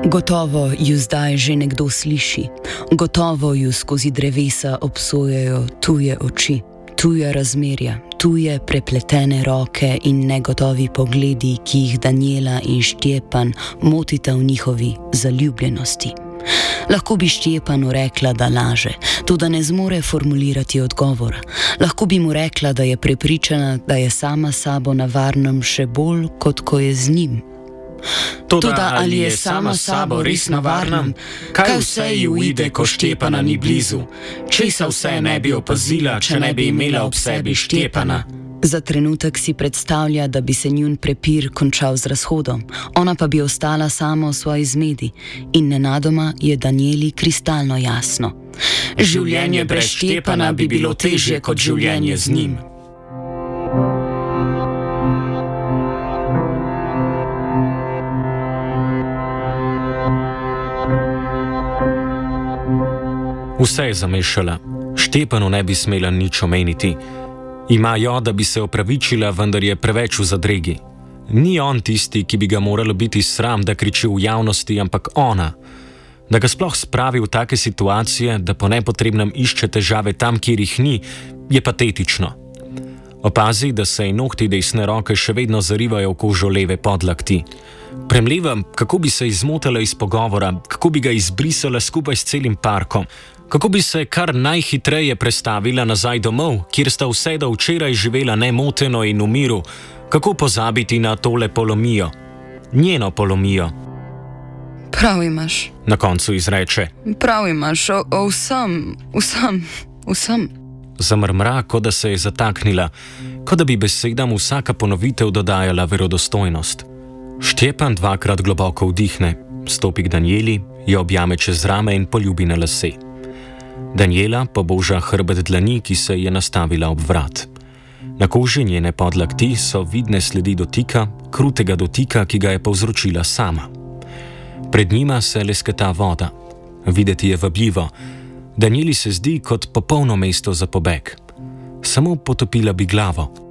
Gotovo ju zdaj že nekdo sliši, gotovo ju skozi drevesa obsojajo tuje oči, tuja razmerja, tuje prepletene roke in negotovi pogledi, ki jih Danijela in Štjepan motita v njihovi zaljubljenosti. Lahko bi Štjepanu rekla, da laže, to da ne zmore formulirati odgovora. Lahko bi mu rekla, da je prepričana, da je sama sabo na varnem še bolj, kot ko je z njim. Toda ali je sama sabo res na varnem? Kaj vse ji uide, ko Štjepana ni blizu? Česa vse ne bi opazila, če ne bi imela ob sebi Štjepana? Za trenutek si predstavlja, da bi se njun prepir končal z razhodom, ona pa bi ostala sama v svoji zmedi in nenadoma je Danijeli kristalno jasno. Življenje brez Štjepana bi bilo težje kot življenje z njim. Vse je zamešala. Štjepanu ne bi smela nič omeniti. Ima jo, da bi se opravičila, vendar je preveč v zadregi. Ni on tisti, ki bi ga moralo biti sram, da kriči v javnosti, ampak ona. Da ga sploh spravi v take situacije, da po nepotrebnem išče težave tam, kjer jih ni, je patetično. Opazi, da se ji nohti desne roke še vedno zarivajo v kožo leve podlakti. Premleva, kako bi se izmotala iz pogovora, kako bi ga izbrisala skupaj s celim parkom, kako bi se kar najhitreje prestavila nazaj domov, kjer sta vse do včeraj živela nemoteno in v miru, kako pozabiti na tole polomijo. Njeno polomijo. Prav imaš. Na koncu izreče. Prav imaš, o vsem. Zamrmra, kot da se je zataknila, kot da bi besedam vsaka ponovitev dodajala verodostojnost. Štjepan dvakrat globoko vdihne, stopi k Danijeli, jo objame čez rame in poljubi na lase. Danijela poboža hrbet dlani, ki se je nastavila ob vrat. Na koži njene podlakti so vidne sledi dotika, krutega dotika, ki ga je povzročila sama. Pred njima se lesketa voda. Videti je vabljivo. Danijeli se zdi kot popolno mesto za pobeg. Samo potopila bi glavo.